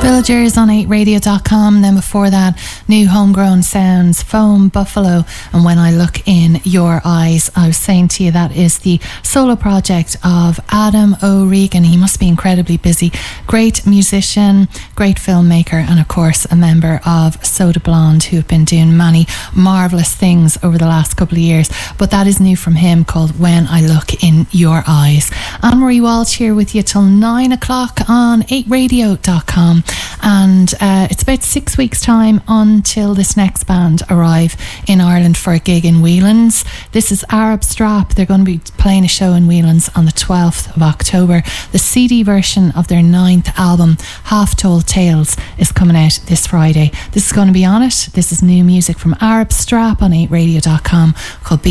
Villagers on 8radio.com. Then before that, new homegrown sounds, Foam, Buffalo, and When I Look in Your Eyes. I was saying to you that is the solo project of Adam O'Regan. He must be incredibly busy. Great musician, great filmmaker, and of course a member of Soda Blonde, who have been doing many marvellous things over the last couple of years. But that is new from him, called When I Look in Your Eyes. Anne-Marie Walsh here with you till 9 o'clock on 8radio.com. And it's about 6 weeks' time until this next band arrive in Ireland for a gig in Whelan's. This is Arab Strap. They're going to be playing a show in Whelan's on the 12th of October. The CD version of their 9th album, Half Told Tales, is coming out this Friday. This is going to be on it. This is new music from Arab Strap on 8radio.com called